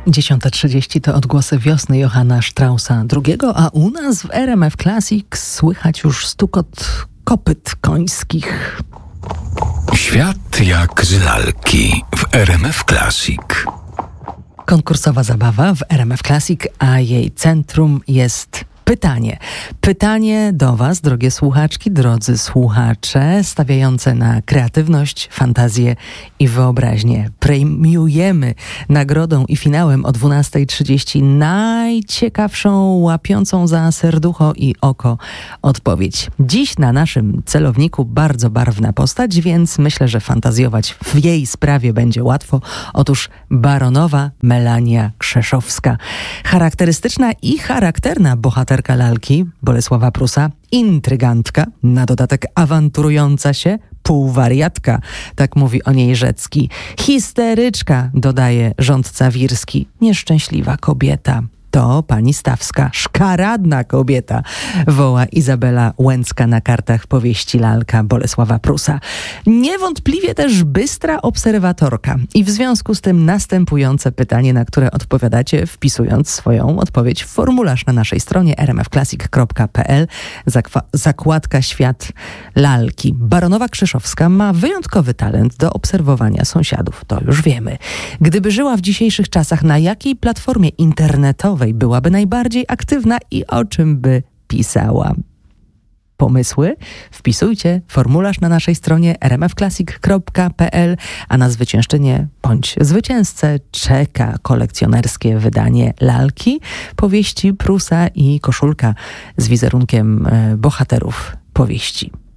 10:30 to odgłosy wiosny Johanna Straussa II, a u nas w RMF Classic słychać już stukot kopyt końskich. Świat jak z lalki w RMF Classic. Konkursowa zabawa w RMF Classic, a jej centrum jest pytanie. Pytanie do Was, drogie słuchaczki, drodzy słuchacze, stawiające na kreatywność, fantazję i wyobraźnię. Premiujemy nagrodą i finałem o 12:30 najciekawszą, łapiącą za serducho i oko odpowiedź. Dziś na naszym celowniku bardzo barwna postać, więc myślę, że fantazjować w jej sprawie będzie łatwo. Otóż baronowa Melania Krzeszowska. Charakterystyczna i charakterna bohaterka lalki Bolesława Prusa, intrygantka, na dodatek awanturująca się, półwariatka, tak mówi o niej Rzecki. Histeryczka, dodaje rządca Wirski, nieszczęśliwa kobieta. To pani Stawska, szkaradna kobieta, woła Izabela Łęcka na kartach powieści Lalka Bolesława Prusa. Niewątpliwie też bystra obserwatorka i w związku z tym następujące pytanie, na które odpowiadacie, wpisując swoją odpowiedź w formularz na naszej stronie rmfclassic.pl, zakładka Świat Lalki. Baronowa Krzeszowska ma wyjątkowy talent do obserwowania sąsiadów, to już wiemy. Gdyby żyła w dzisiejszych czasach, na jakiej platformie internetowej byłaby najbardziej aktywna i o czym by pisała? Pomysły? Wpisujcie formularz na naszej stronie rmfclassic.pl, a na zwyciężczynię bądź zwycięzcę czeka kolekcjonerskie wydanie Lalki, powieści Prusa i koszulka z wizerunkiem bohaterów powieści.